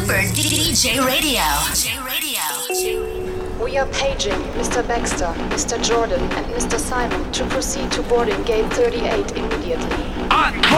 Super DJ Radio. DJ Radio. We are paging Mr. Baxter, Mr. Jordan, and Mr. Simon to proceed to boarding gate 38 immediately. On